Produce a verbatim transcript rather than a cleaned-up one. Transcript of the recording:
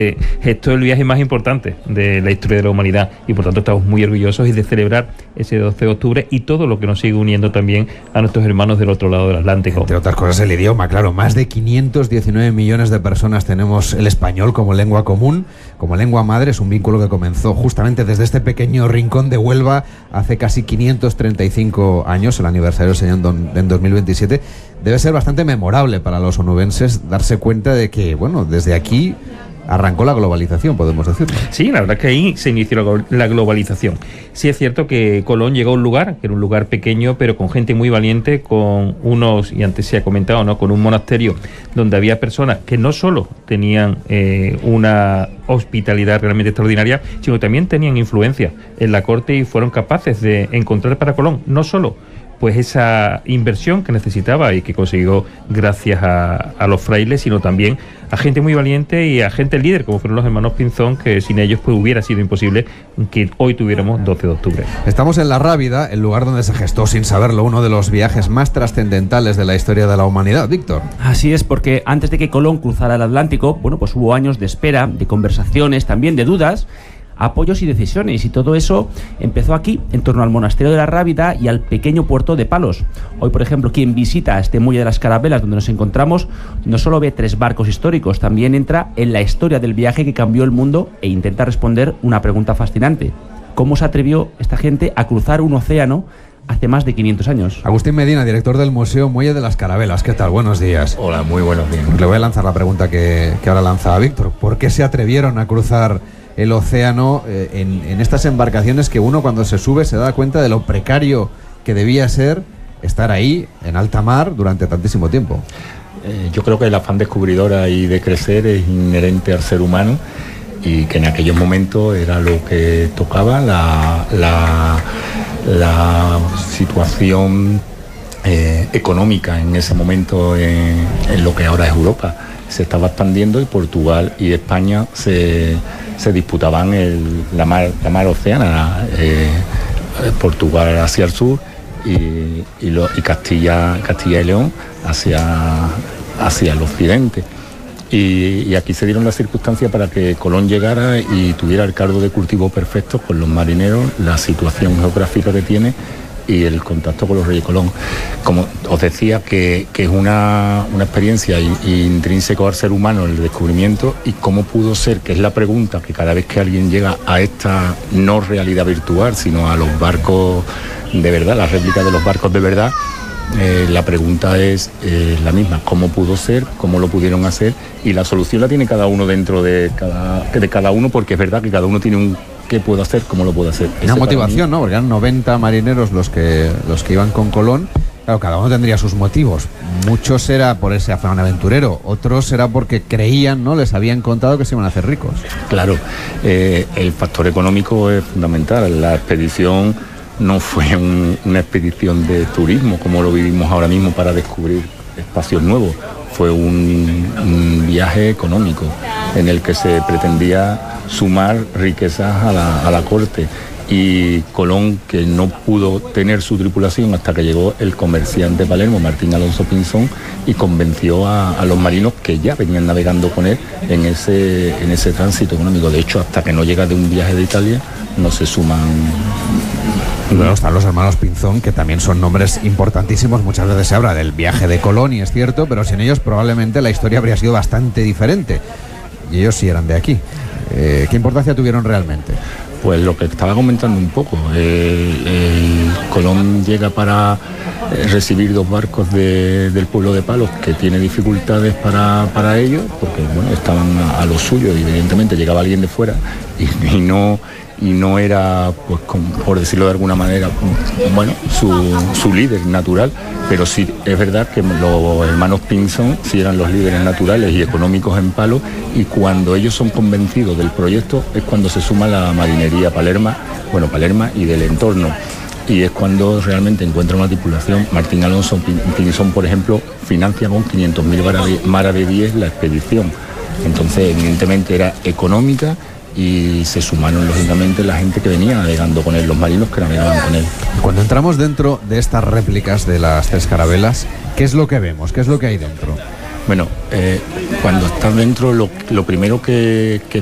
Esto es el viaje más importante de la historia de la humanidad y por tanto estamos muy orgullosos y de celebrar ese doce de octubre y todo lo que nos sigue uniendo también a nuestros hermanos del otro lado del Atlántico. Entre otras cosas el idioma, claro, más de quinientos diecinueve millones de personas tenemos el español como lengua común, como lengua madre. Es un vínculo que comenzó justamente desde este pequeño rincón de Huelva hace casi quinientos treinta y cinco años, el aniversario sería en dos mil veintisiete. Debe ser bastante memorable para los onubenses darse cuenta de que, bueno, desde aquí arrancó la globalización, podemos decirlo. Sí, la verdad es que ahí se inició la globalización. Sí es cierto que Colón llegó a un lugar, que era un lugar pequeño, pero con gente muy valiente, con unos, y antes se ha comentado, ¿no?, con un monasterio donde había personas que no solo tenían eh, una hospitalidad realmente extraordinaria, sino que también tenían influencia en la corte y fueron capaces de encontrar para Colón no solo pues esa inversión que necesitaba y que consiguió gracias a, a los frailes, sino también a gente muy valiente y a gente líder, como fueron los hermanos Pinzón, que sin ellos pues hubiera sido imposible que hoy tuviéramos doce de octubre. Estamos en La Rábida, el lugar donde se gestó, sin saberlo, uno de los viajes más trascendentales de la historia de la humanidad. Víctor. Así es, porque antes de que Colón cruzara el Atlántico, bueno, pues hubo años de espera, de conversaciones, también de dudas, apoyos y decisiones, y todo eso empezó aquí, en torno al monasterio de La Rábida y al pequeño puerto de Palos. Hoy, por ejemplo, quien visita este muelle de las Carabelas donde nos encontramos, no solo ve tres barcos históricos, también entra en la historia del viaje que cambió el mundo e intenta responder una pregunta fascinante: ¿cómo se atrevió esta gente a cruzar un océano hace más de quinientos años? Agustín Medina, director del Museo Muelle de las Carabelas. ¿Qué tal? Buenos días. Hola, muy buenos días. Le voy a lanzar la pregunta que, que ahora lanzaba Víctor. ¿Por qué se atrevieron a cruzar el océano eh, en, en estas embarcaciones que uno, cuando se sube, se da cuenta de lo precario que debía ser estar ahí en alta mar durante tantísimo tiempo? Eh, yo creo que el afán descubridora y de crecer es inherente al ser humano, y que en aquellos momentos era lo que tocaba, la, la, la situación eh, económica en ese momento en, en lo que ahora es Europa. Se estaba expandiendo y Portugal y España se, se disputaban el, la, mar, la mar océana, eh, Portugal hacia el sur y, y, lo, y Castilla, Castilla y León hacia, hacia el occidente. Y, y aquí se dieron las circunstancias para que Colón llegara y tuviera el caldo de cultivo perfecto con los marineros, la situación geográfica que tiene y el contacto con los Reyes Colón. Como os decía, que, que es una, una experiencia intrínseca al ser humano el descubrimiento, y cómo pudo ser, que es la pregunta que cada vez que alguien llega a esta no realidad virtual, sino a los barcos de verdad, las réplicas de los barcos de verdad, eh, la pregunta es eh, la misma: ¿cómo pudo ser? ¿Cómo lo pudieron hacer? Y la solución la tiene cada uno dentro de cada, de cada uno, porque es verdad que cada uno tiene un ¿qué puedo hacer? ¿Cómo lo puedo hacer? Una motivación, ¿no? Porque eran noventa marineros los que, los que iban con Colón. Claro, cada uno tendría sus motivos. Muchos era por ese afán aventurero, otros era porque creían, ¿no? Les habían contado que se iban a hacer ricos. Claro, eh, el factor económico es fundamental. La expedición no fue un, una expedición de turismo como lo vivimos ahora mismo para descubrir espacios nuevos. Fue un, un viaje económico en el que se pretendía sumar riquezas a la, a la corte, y Colón, que no pudo tener su tripulación hasta que llegó el comerciante Palermo, Martín Alonso Pinzón, y convenció a, a los marinos que ya venían navegando con él en ese, en ese tránsito económico. De hecho, hasta que no llega de un viaje de Italia, no se suman. Y luego están los hermanos Pinzón, que también son nombres importantísimos. Muchas veces se habla del viaje de Colón, y es cierto, pero sin ellos probablemente la historia habría sido bastante diferente. Y ellos sí eran de aquí. Eh, ¿Qué importancia tuvieron realmente? Pues lo que estaba comentando un poco. El, el Colón llega para recibir dos barcos de, del pueblo de Palos, que tiene dificultades para, para ellos, porque bueno, estaban a, a lo suyo, y evidentemente llegaba alguien de fuera y, y no... y no era, pues, por decirlo de alguna manera, bueno, su, su líder natural, pero sí es verdad que los hermanos Pinzón sí eran los líderes naturales y económicos en Palos, y cuando ellos son convencidos del proyecto es cuando se suma la marinería Palerma, bueno, Palerma y del entorno, y es cuando realmente encuentra una tripulación. Martín Alonso Pinzón, por ejemplo, financia con quinientos mil maravedíes la expedición, entonces evidentemente era económica, y se sumaron lógicamente la gente que venía navegando con él, los marinos que navegaban con él. Cuando entramos dentro de estas réplicas de las tres carabelas, ¿qué es lo que vemos? ¿Qué es lo que hay dentro? Bueno, eh, cuando estás dentro, lo, lo primero que, que